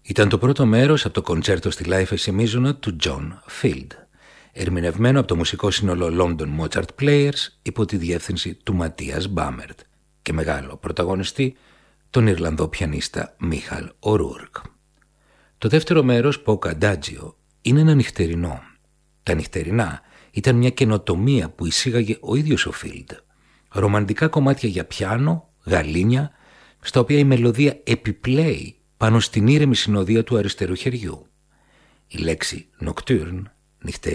Ήταν το πρώτο μέρος από το κοντσέρτο στη Life Semizona του John Field, ερμηνευμένο από το μουσικό σύνολο London Mozart Players υπό τη διεύθυνση του Ματίας Μπάμερτ και μεγάλο πρωταγωνιστή τον Ιρλανδό πιανίστα Μίχαλ Ο'Ρούρκ. Το δεύτερο μέρος, Polka Adagio, είναι ένα νυχτερινό. Τα νυχτερινά ήταν μια καινοτομία που εισήγαγε ο ίδιος ο Field. Ρομαντικά κομμάτια για πιάνο, γαλήνια, στα οποία η μελωδία επιπλέει πάνω στην ήρεμη συνοδεία του αριστερού χεριού. Η λέξη nocturne,